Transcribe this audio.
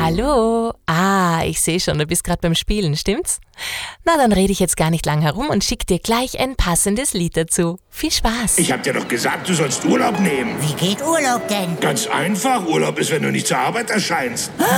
Hallo? Ich sehe schon, du bist gerade beim Spielen, stimmt's? Na, dann rede ich jetzt gar nicht lang herum und schick dir gleich ein passendes Lied dazu. Viel Spaß! Ich hab dir doch gesagt, du sollst Urlaub nehmen. Wie geht Urlaub denn? Ganz einfach. Urlaub ist, wenn du nicht zur Arbeit erscheinst.